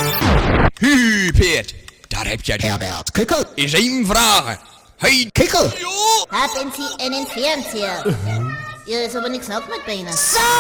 Piet, daar heb je het. Herbert Kikkel. Is één vraag. Hey, Kikkel. jo! Haben Sie einen Fernseher? Ja, ist aber nichts nach mit Beinen. So!